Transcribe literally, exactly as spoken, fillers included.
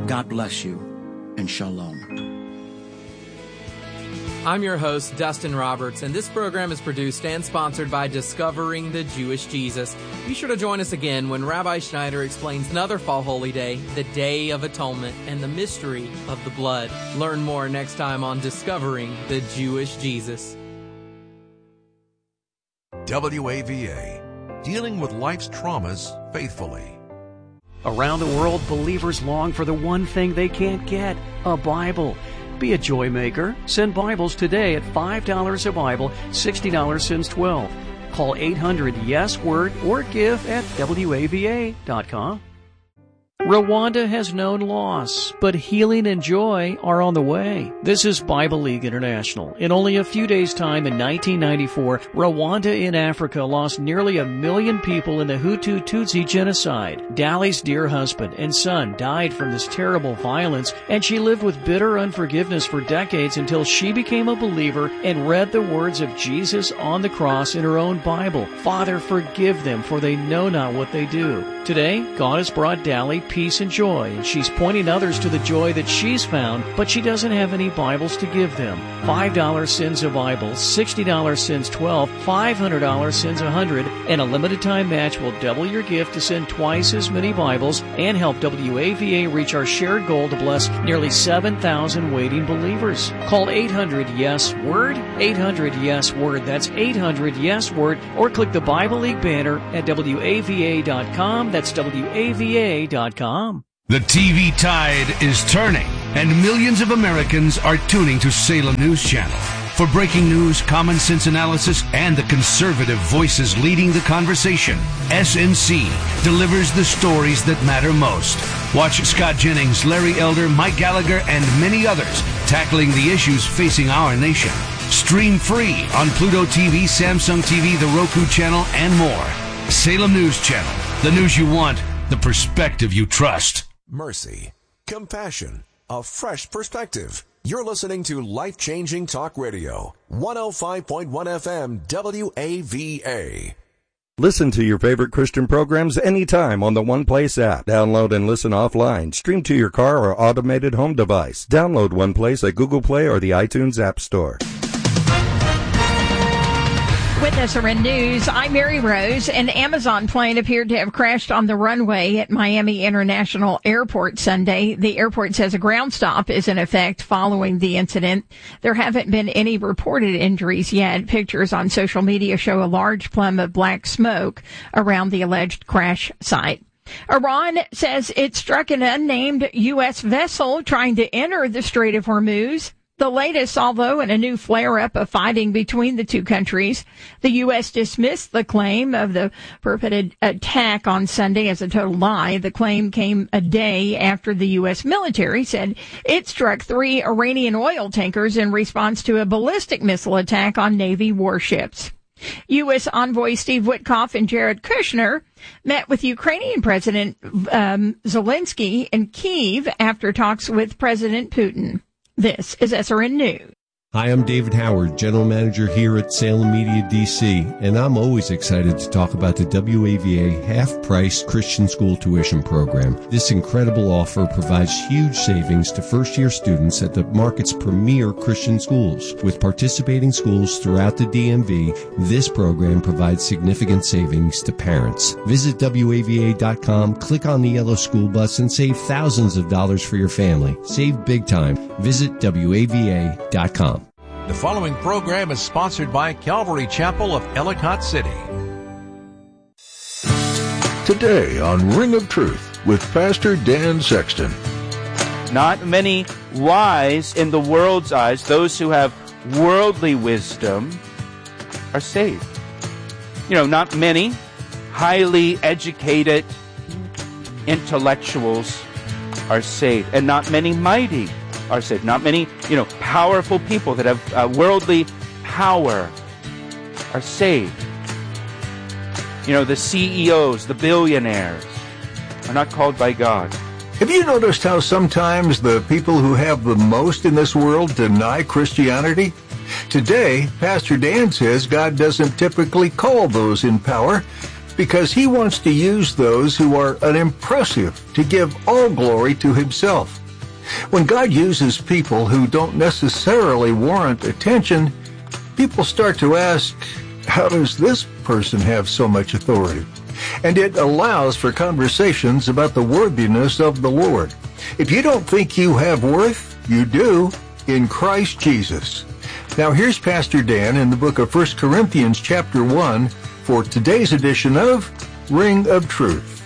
God bless you, and shalom. I'm your host, Dustin Roberts, and this program is produced and sponsored by Discovering the Jewish Jesus. Be sure to join us again when Rabbi Schneider explains another Fall Holy Day, the Day of Atonement, and the mystery of the blood. Learn more next time on Discovering the Jewish Jesus. W A V A, dealing with life's traumas faithfully. Around the world, believers long for the one thing they can't get, a Bible. Be a joy maker. Send Bibles today at five dollars a Bible, sixty dollars since twelve. Call eight hundred yes word or give at W A V A dot com. Rwanda has known loss, but healing and joy are on the way. This is Bible League International. In only a few days' time in nineteen ninety-four, Rwanda in Africa lost nearly a million people in the Hutu Tutsi genocide. Dali's dear husband and son died from this terrible violence, and she lived with bitter unforgiveness for decades until she became a believer and read the words of Jesus on the cross in her own Bible. Father, forgive them, for they know not what they do. Today, God has brought Dali peace and joy, and she's pointing others to the joy that she's found, but she doesn't have any Bibles to give them. five dollars sends a Bible, sixty dollars sends twelve, five hundred dollars sends one hundred, and a limited time match will double your gift to send twice as many Bibles and help W A V A reach our shared goal to bless nearly seven thousand waiting believers. Call eight hundred yes word, eight hundred yes word, that's eight hundred yes word, or click the Bible League banner at W A V A dot com. That's W A V A dot com. The T V tide is turning, and millions of Americans are tuning to Salem News Channel. For breaking news, common sense analysis, and the conservative voices leading the conversation, S N C delivers the stories that matter most. Watch Scott Jennings, Larry Elder, Mike Gallagher, and many others tackling the issues facing our nation. Stream free on Pluto T V, Samsung T V, the Roku channel, and more. Salem News Channel. The news you want, the perspective you trust. Mercy, compassion, a fresh perspective. You're listening to Life-Changing Talk Radio, one oh five point one F M W A V A. Listen to your favorite Christian programs anytime on the One Place app. Download and listen offline. Stream to your car or automated home device. Download One Place at Google Play or the iTunes App Store. With S R N News, I'm Mary Rose. An Amazon plane appeared to have crashed on the runway at Miami International Airport Sunday. The airport says a ground stop is in effect following the incident. There haven't been any reported injuries yet. Pictures on social media show a large plume of black smoke around the alleged crash site. Iran says it struck an unnamed U S vessel trying to enter the Strait of Hormuz. The latest, although, in a new flare-up of fighting between the two countries. The U S dismissed the claim of the perpetrated attack on Sunday as a total lie. The claim came a day after the U S military said it struck three Iranian oil tankers in response to a ballistic missile attack on Navy warships. U S envoy Steve Witkoff and Jared Kushner met with Ukrainian President um, Zelensky in Kyiv after talks with President Putin. This is S R N News. Hi, I'm David Howard, General Manager here at Salem Media D C, and I'm always excited to talk about the W A V A half-price Christian school tuition program. This incredible offer provides huge savings to first-year students at the market's premier Christian schools. With participating schools throughout the D M V, this program provides significant savings to parents. Visit W A V A dot com, click on the yellow school bus, and save thousands of dollars for your family. Save big time. Visit W A V A dot com. The following program is sponsored by Calvary Chapel of Ellicott City. Today on Ring of Truth with Pastor Dan Sexton. Not many wise in the world's eyes, those who have worldly wisdom, are saved. You know, not many highly educated intellectuals are saved, and not many mighty are saved. Not many, you know, powerful people that have uh, worldly power are saved. You know, the C E Os, the billionaires are not called by God. Have you noticed how sometimes the people who have the most in this world deny Christianity? Today, Pastor Dan says God doesn't typically call those in power, because he wants to use those who are unimpressive to give all glory to himself. When God uses people who don't necessarily warrant attention, people start to ask, how does this person have so much authority? And it allows for conversations about the worthiness of the Lord. If you don't think you have worth, you do in Christ Jesus. Now here's Pastor Dan in the book of First Corinthians chapter one for today's edition of Ring of Truth.